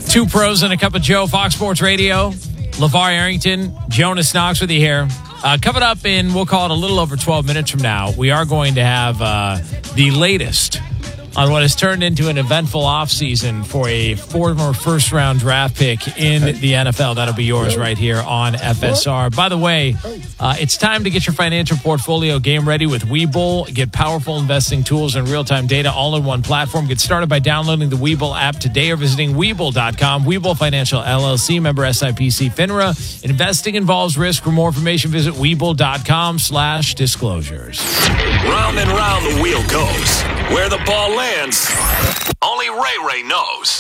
Two pros and a cup of Joe, Fox Sports Radio. LeVar Arrington, Jonas Knox with you here. Coming up in, we'll call it a little over 12 minutes from now, we are going to have the latest on what has turned into an eventful offseason for a former first-round draft pick in the NFL. That'll be yours right here on FSR. By the way, it's time to get your financial portfolio game ready with Webull. Get powerful investing tools and real-time data all in one platform. Get started by downloading the Webull app today or visiting Webull.com. Webull Financial LLC, member SIPC FINRA. Investing involves risk. For more information, visit Webull.com/disclosures. Round and round the wheel goes. Where the ball lands, only Ray knows.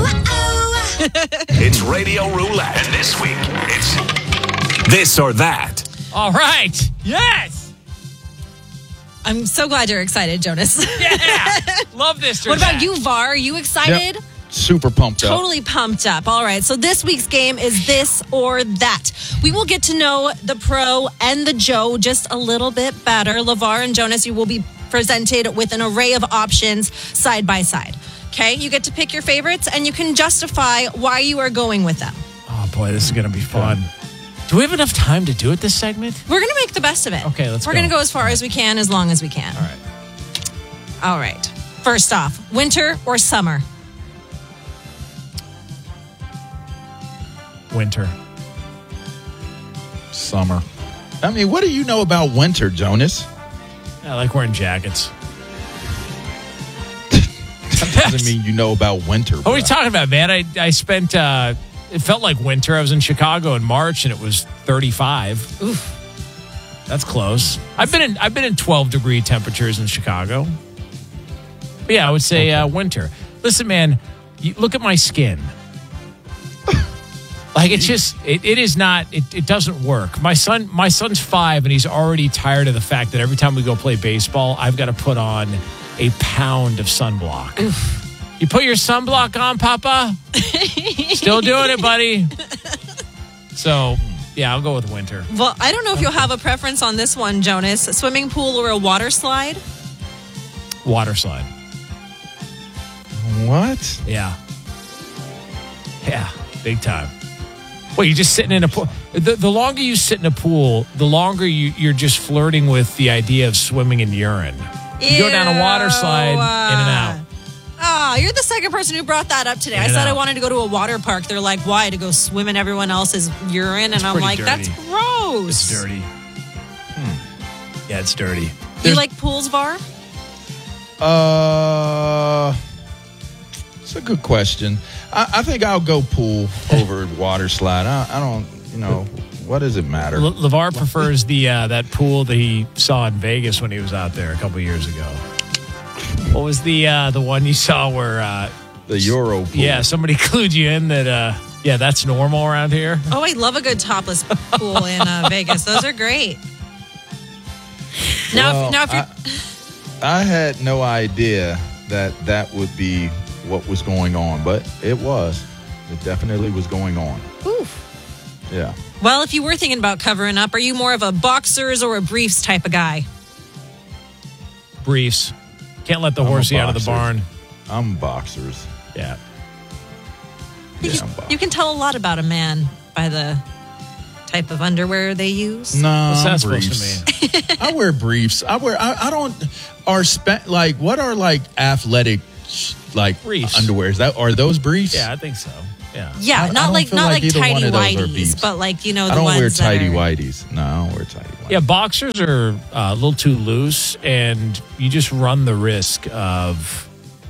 It's Radio Roulette. And this week, it's this or that. All right. Yes. I'm so glad you're excited, Jonas. Yeah. Love this. What about you, VAR? Are you excited? Yep. Super pumped up. Totally pumped up. All right. So this week's game is this or that. We will get to know the pro and the Joe just a little bit better. LeVar and Jonas, you will be presented with an array of options side by side. Okay? You get to pick your favorites and you can justify why you are going with them. Oh, boy, this is going to be fun. Do we have enough time to do it this segment? We're going to make the best of it. Okay, let's go. We're going to go as far as we can, as long as we can. All right. All right. First off, winter or summer? Winter. Summer. I mean, what do you know about winter, Jonas? I like wearing jackets. That doesn't mean you know about winter. What are you talking about, man? I spent, it felt like winter. I was in Chicago in March and it was 35. Oof. That's close. I've been in 12-degree temperatures in Chicago. But yeah, I would say winter. Listen, man, look at my skin. Like, it's just, it is not, it doesn't work. My son's 5 and he's already tired of the fact that every time we go play baseball, I've got to put on a pound of sunblock. Oof. You put your sunblock on, Papa? Still doing it, buddy. So, yeah, I'll go with winter. Well, I don't know if you'll have a preference on this one, Jonas. A swimming pool or a water slide? Water slide. What? Yeah. Yeah, big time. Well, you're just sitting in a pool. The longer you sit in a pool, the longer you're just flirting with the idea of swimming in urine. You go down a water slide, in and out. Oh, you're the second person who brought that up today. I said I wanted to go to a water park. They're like, why? To go swim in everyone else's urine? And I'm like, dirty. That's gross. It's dirty. Yeah, it's dirty. You like pools, VAR? It's a good question. I think I'll go pool over water slide. I don't, what does it matter? LeVar prefers the that pool that he saw in Vegas when he was out there a couple years ago. What was the one you saw where the Euro pool? Yeah, somebody clued you in that. Yeah, that's normal around here. Oh, I love a good topless pool in Vegas. Those are great. Now, if you're... I had no idea that would be what was going on, but it was. It definitely was going on. Oof. Yeah. Well, if you were thinking about covering up, are you more of a boxers or a briefs type of guy? Briefs. Can't let the horsey out of the barn. I'm boxers. Yeah. You can tell a lot about a man by the type of underwear they use. No, what's that briefs. supposed to mean? I wear briefs. I don't. What are like athletic like briefs. Underwears? Are those briefs? Yeah, I think so. Yeah. Yeah, not like tighty whities, but like the ones I don't wear tighty that are... whities. No, I don't wear tighty whities. Yeah, boxers are a little too loose, and you just run the risk of,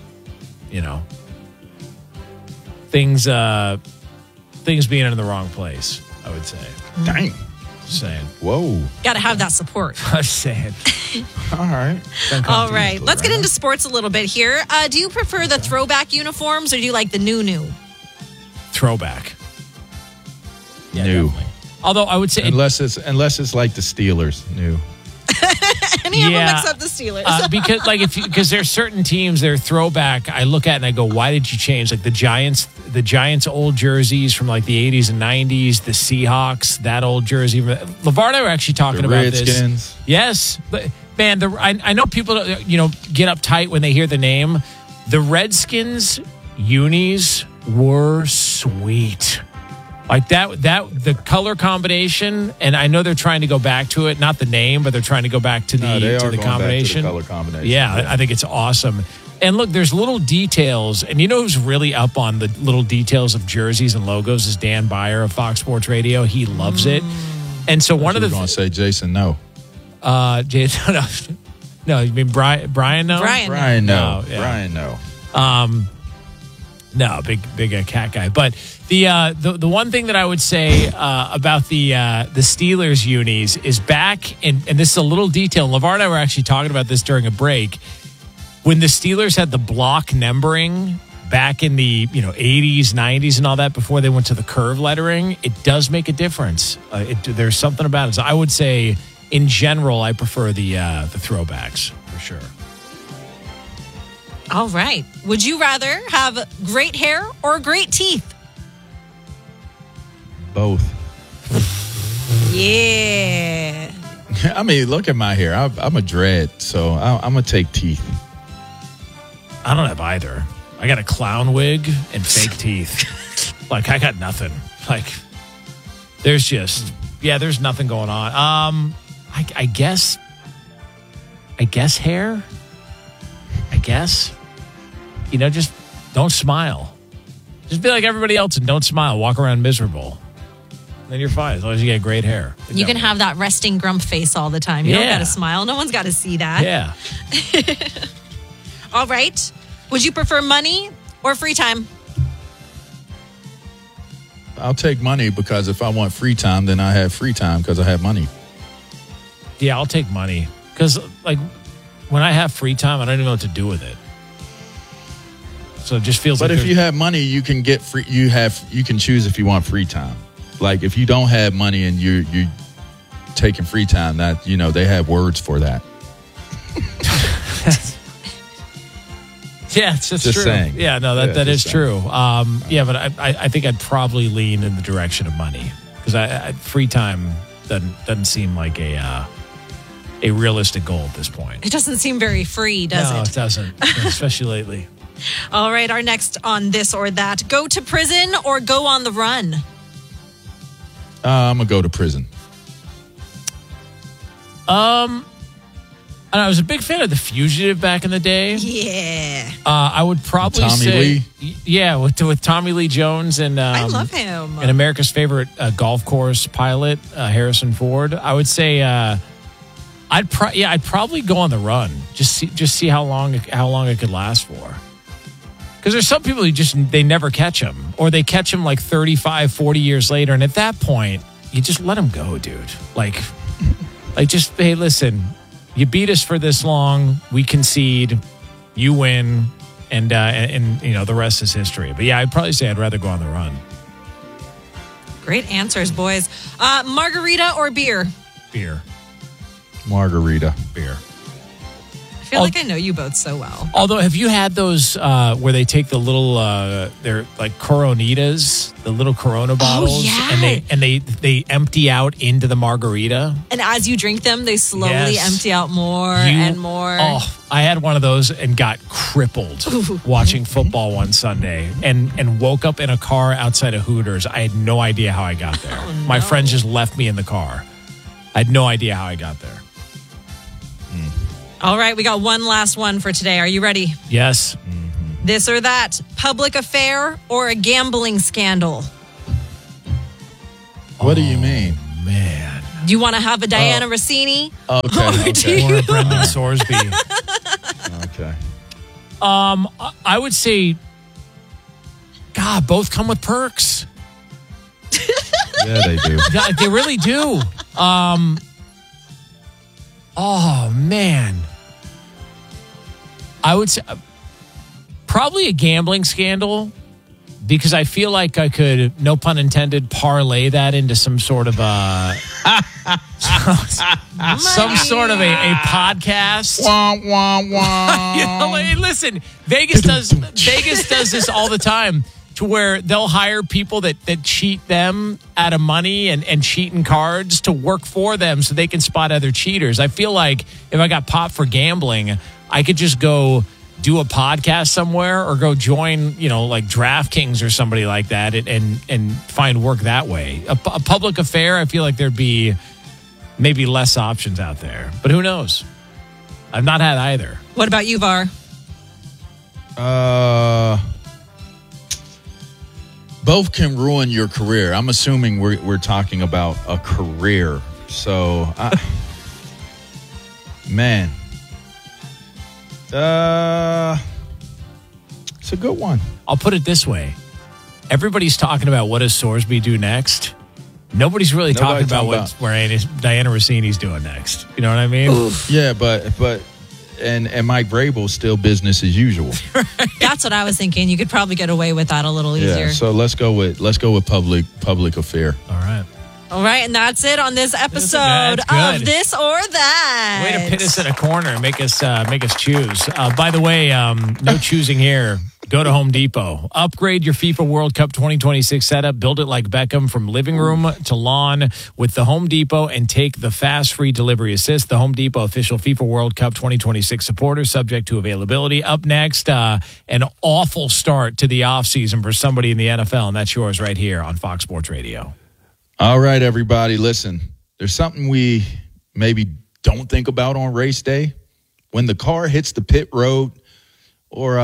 things being in the wrong place, I would say. Dang. Just saying. Whoa. Got to have that support. I'm saying. All right. All right. Let's get into sports a little bit here. Do you prefer the throwback uniforms or do you like the new? Throwback. Yeah, New. definitely. Although I would say unless it's like the Steelers. New. Any of them except the Steelers. because there's certain teams, their throwback, I look at and I go, why did you change? Like the Giants' old jerseys from like the 80s and 90s, the Seahawks, that old jersey. LeVar and I were actually talking about Redskins. this. Yes. But man, I know people, get uptight when they hear the name. The Redskins unis were sweet. Like that the color combination, and I know they're trying to go back to it, not the name, but they're trying to go back to the No, they are going combination. back to the color combination. Yeah, I think it's awesome. And look, there's little details, and you know who's really up on the little details of jerseys and logos is Dan Beyer of Fox Sports Radio. He loves it. And so one of the going to say Jason, no. Jason, no, you mean Brian? No, Brian. No. yeah. Brian, no. No, big cat guy. But the one thing that I would say about the Steelers unis is back, and this is a little detail. LeVar and I were actually talking about this during a break. When the Steelers had the block numbering back in the 80s, 90s, and all that before they went to the curve lettering, it does make a difference. There's something about it. So I would say, in general, I prefer the throwbacks for sure. All right. Would you rather have great hair or great teeth? Both. Yeah. I mean, look at my hair. I'm a dread, so I'm going to take teeth. I don't have either. I got a clown wig and fake teeth. Like, I got nothing. Like, there's nothing going on. I guess hair. I guess. Just don't smile. Just be like everybody else and don't smile. Walk around miserable. Then you're fine as long as you get great hair. You can have that resting grump face all the time. You don't Yeah. got to smile. No one's got to see that. Yeah. All right. Would you prefer money or free time? I'll take money because if I want free time, then I have free time because I have money. Yeah, I'll take money. Because, like, when I have free time, I don't even know what to do with it. So it just feels But like if you have money, you can get free. You can choose if you want free time. Like if you don't have money and you taking free time, that they have words for that. Yeah, it's Just true. saying. Yeah, no, that is just true. Yeah, but I think I'd probably lean in the direction of money because free time doesn't seem like a realistic goal at this point. It doesn't seem very free, does No, it? it doesn't, especially lately. All right, our next on this or that. Go to prison or go on the run? I'm gonna go to prison. And I was a big fan of The Fugitive back in the day. Yeah. I would probably Tommy say, Lee? Yeah, with Tommy Lee Jones and I love him. and America's favorite golf course pilot, Harrison Ford. I would say I'd probably go on the run. Just see how long it could last for. Because there's some people who they never catch him, or they catch him like 35, 40 years later, and at that point, you just let him go, dude. Like just hey, listen. You beat us for this long. We concede. You win, and the rest is history. But yeah, I'd probably say I'd rather go on the run. Great answers, boys. Margarita or beer? Beer. Margarita. Beer. I feel like I know you both so well. Although, have you had those where they take the little, they're like Coronitas, the little Corona bottles, yeah. and they empty out into the margarita? And as you drink them, they slowly Yes. empty out more and more. Oh, I had one of those and got crippled watching football one Sunday and woke up in a car outside of Hooters. I had no idea how I got there. My friends just left me in the car. I had no idea how I got there. All right, we got one last one for today. Are you ready? Yes. This or that, public affair or a gambling scandal? What do you mean? Man. Do you want to have a Diana Rossini? Okay. Or a Brendan Sorsby. Okay. I would say, God, both come with perks. Yeah, they do. Yeah, they really do. Oh, man. I would say probably a gambling scandal because I feel like I could, no pun intended, parlay that into some sort of a podcast. Wah, wah, wah. You know, hey, listen, Vegas does this all the time to where they'll hire people that cheat them out of money and cheat in cards to work for them so they can spot other cheaters. I feel like if I got popped for gambling, I could just go do a podcast somewhere or go join, like DraftKings or somebody like that and find work that way. A public affair, I feel like there'd be maybe less options out there. But who knows? I've not had either. What about you, Var? Both can ruin your career. I'm assuming we're talking about a career. So, man, it's a good one. I'll put it this way. Everybody's talking about what does Sorsby do next. Nobody's really talking about what Diana Rossini's doing next. You know what I mean? Oof. Yeah, but and Mike Vrabel's still business as usual. That's what I was thinking. You could probably get away with that a little easier. Yeah, so let's go with public affair. All right, and that's it on this episode of This or That. Way to pit us in a corner and make us choose. By the way, no choosing here. Go to Home Depot. Upgrade your FIFA World Cup 2026 setup. Build it like Beckham from living room to lawn with the Home Depot and take the fast free delivery assist. The Home Depot official FIFA World Cup 2026 supporter, subject to availability. Up next, an awful start to the offseason for somebody in the NFL, and that's yours right here on Fox Sports Radio. All right, everybody, listen. There's something we maybe don't think about on race day. When the car hits the pit road, or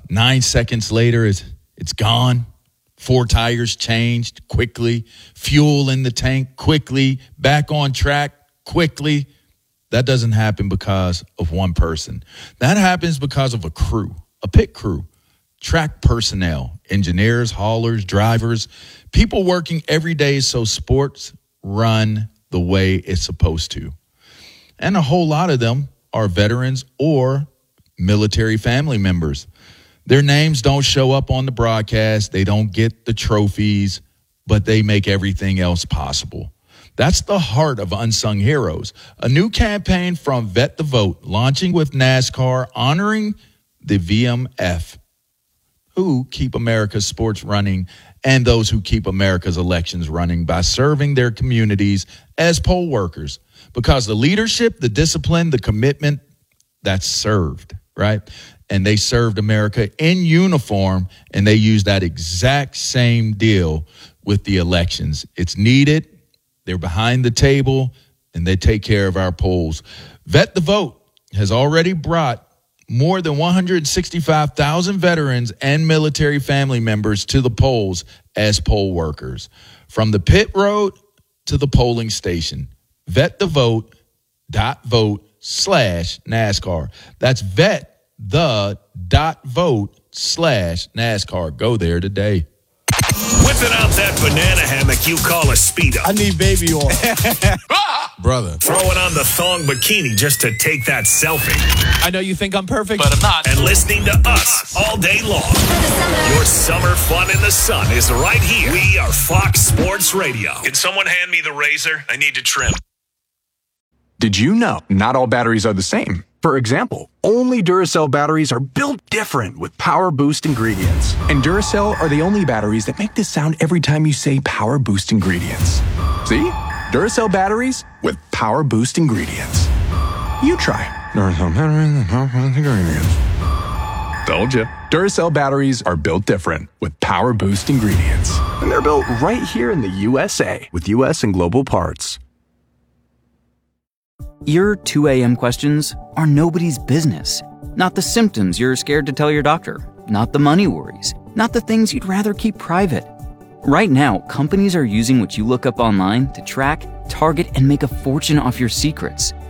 9 seconds later, it's gone. 4 tires changed quickly. Fuel in the tank quickly. Back on track quickly. That doesn't happen because of one person. That happens because of a crew, a pit crew, track personnel, engineers, haulers, drivers, people working every day so sports run the way it's supposed to. And a whole lot of them are veterans or military family members. Their names don't show up on the broadcast. They don't get the trophies, but they make everything else possible. That's the heart of Unsung Heroes, a new campaign from Vet the Vote, launching with NASCAR, honoring the VMF, who keep America's sports running, and those who keep America's elections running by serving their communities as poll workers. Because the leadership, the discipline, the commitment, that's served, right? And they served America in uniform, and they use that exact same deal with the elections. It's needed. They're behind the table, and they take care of our polls. Vet the Vote has already brought more than 165,000 veterans and military family members to the polls as poll workers. From the pit road to the polling station, vetthevote.vote/NASCAR. That's vetthevote.vote/NASCAR. Go there today. Whipping out that banana hammock you call a Speedo. I need baby oil. Brother. Throwing on the thong bikini just to take that selfie. I know you think I'm perfect, but I'm not. And listening to us all day long. Your summer fun in the sun is right here. We are Fox Sports Radio. Can someone hand me the razor? I need to trim. Did you know not all batteries are the same? For example, only Duracell batteries are built different with Power Boost ingredients. And Duracell are the only batteries that make this sound every time you say Power Boost ingredients. See? Duracell batteries with Power Boost ingredients. You try Duracell batteries with Power Boost ingredients. Told you. Duracell batteries are built different with Power Boost ingredients. And they're built right here in the USA with US and global parts. Your 2 a.m. questions are nobody's business. Not the symptoms you're scared to tell your doctor. Not the money worries. Not the things you'd rather keep private. Right now, companies are using what you look up online to track, target, and make a fortune off your secrets.